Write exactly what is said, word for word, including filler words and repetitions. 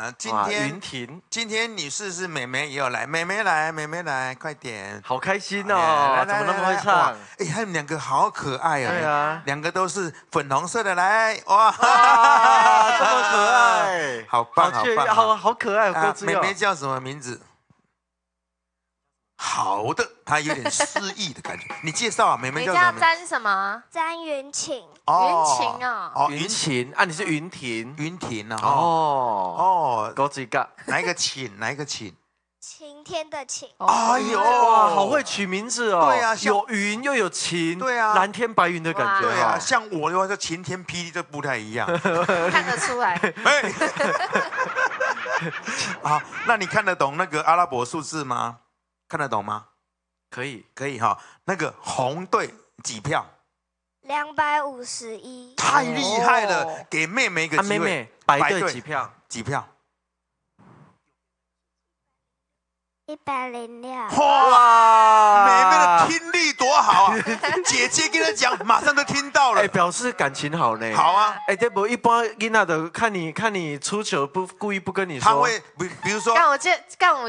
啊，今天云婷， 今天女士是妹妹也有来，妹妹来，妹妹来，快点！ 好开心哦，怎么那么会唱？ 哎，他们两个好可爱啊！ 对啊， 两个都是粉红色的，来哇， 这么可爱， 好棒，好棒， 好好可爱，郭子妹妹叫什么名字？好的，她有点失忆的感觉。你介绍啊，妹妹叫什么？ 你叫詹什么？ 詹云晴。 云晴哦。 哦， 云晴啊，你是云婷。 云婷啊。 哦哦， 郭子嘎， 哪一个晴？哪一个晴？ 晴天的晴。 哎呦， 哇，好会取名字哦。 对啊， 有云又有晴。 对啊， 蓝天白云的感觉。 对啊，像我的话就晴天霹雳，就不太一样。 看得出来。 哎。好，那你看得懂那个阿拉伯数字吗？看得懂吗？ 可以， 可以哈。那个红队几票？ 两百五十一。 太厉害了，给妹妹一个机会。 妹妹，白队几票？ 几票？ 一百零六。 哇，妹妹的听力多好啊！姐姐跟她讲，马上就听到了。 哎，表示感情好呢。 好啊。 哎，这不一般囡仔的，看你看你出糗不故意不跟你说。 他会比比如说。 干我这干我。